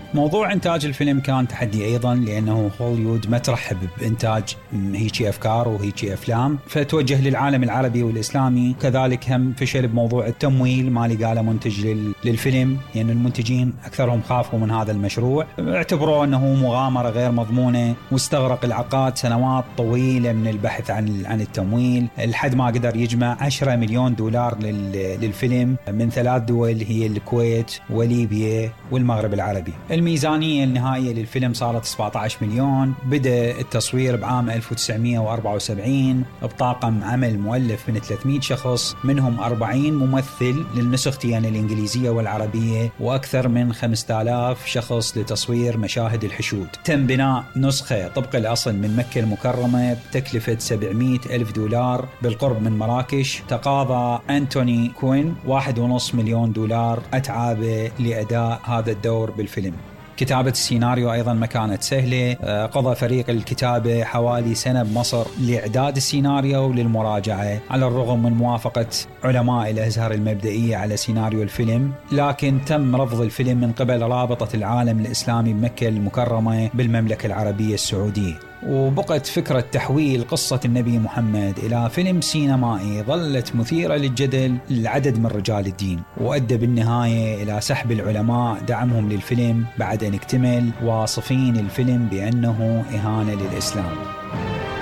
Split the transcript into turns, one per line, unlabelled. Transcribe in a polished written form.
موضوع إنتاج الفيلم كان تحدي أيضا، لأنه هوليوود ما ترحب بإنتاج هيجي أفكار وهيجي أفلام، فتوجه للعالم العربي والإسلامي. كذلك هم فشل بموضوع التمويل، ما لقى له منتج للفيلم، لأن يعني المنتجين أكثرهم خافوا من هذا المشروع، اعتبروه أنه مغامرة غير مضمونة، واستغرق العقاد سنوات طويلة من البحث عن التمويل، لحد ما قدر يجمع 10 مليون دولار للفيلم من 3 دول، هي الكويت وليبيا والمغرب العربي. الميزانية النهائية للفيلم صارت 17 مليون. بدأ التصوير بعام 1974 بطاقم عمل مؤلف من 300 شخص، منهم 40 ممثل للنسختين الإنجليزية والعربية، وأكثر من 5000 شخص لتصوير مشاهد الحشود. تم بناء نسخة طبق الأصل من مكة المكرمة بتكلفة 700 ألف دولار بالقرب من مراكش. تقاضى أنتوني كوين 1.5 مليون دولار أتعابه لأداء هذا الدور بالفيلم. كتابة السيناريو أيضا ما كانت سهلة، قضى فريق الكتابة حوالي سنة بمصر لإعداد السيناريو وللمراجعة، على الرغم من موافقة علماء الأزهر المبدئية على سيناريو الفيلم، لكن تم رفض الفيلم من قبل رابطة العالم الإسلامي بمكة المكرمة بالمملكة العربية السعودية. وبقت فكرة تحويل قصة النبي محمد إلى فيلم سينمائي ظلت مثيرة للجدل لعدد من رجال الدين، وأدى بالنهاية إلى سحب العلماء دعمهم للفيلم بعد أن اكتمل، واصفين الفيلم بأنه إهانة للإسلام.